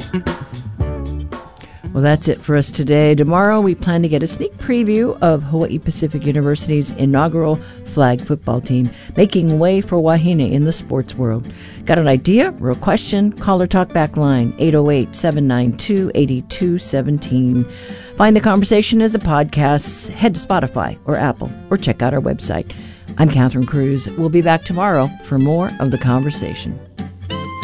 Well, that's it for us today. Tomorrow, we plan to get a sneak preview of Hawaii Pacific University's inaugural flag football team, making way for Wahine in the sports world. Got an idea? Real question? Call or talk back line, 808-792-8217. Find the conversation as a podcast. Head to Spotify or Apple, or check out our website. I'm Catherine Cruz. We'll be back tomorrow for more of the conversation.